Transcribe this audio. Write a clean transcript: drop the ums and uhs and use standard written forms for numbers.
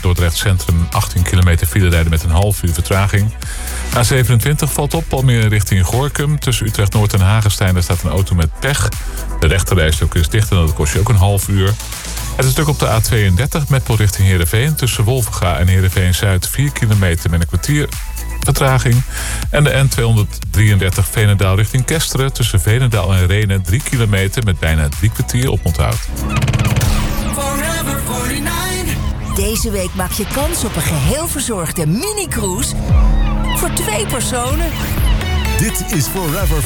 Dordrecht Centrum 18 kilometer file rijden met een half uur vertraging. A27 valt op, Almere richting Gorinchem. Tussen Utrecht Noord en Hagestein daar staat een auto met pech. De rechterrijstrook is dicht en dat kost je ook een half uur. Het is druk op de A32 Meppel richting Heerenveen. Tussen Wolvenga en Heerenveen Zuid 4 kilometer met een kwartier vertraging. En de N233 Veenendaal richting Kesteren. Tussen Veenendaal en Rhenen 3 kilometer met bijna 3 kwartier oponthoud. Deze week maak je kans op een geheel verzorgde mini-cruise voor 2 personen. Dit is Forever